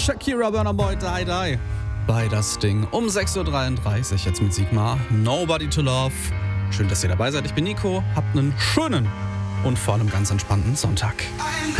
Shakira, Burna Boy, Die Die. Bei das Ding um 6.33 Uhr jetzt mit Sigmar. Nobody to Love. Schön, dass ihr dabei seid. Ich bin Nico. Habt einen schönen und vor allem ganz entspannten Sonntag.